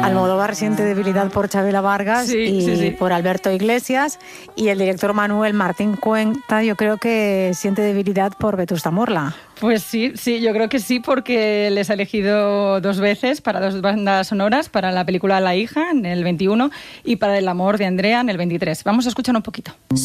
Almodóvar siente debilidad por Chabela Vargas y por Alberto Iglesias, y el director Manuel Martín Cuenta yo creo que siente debilidad por Vetusta Morla. Pues sí, yo creo que sí, porque les ha elegido 2 veces para 2 bandas sonoras, para la película La hija en el 21 y para El amor de Andrea en el 23. Vamos a escuchar un poquito.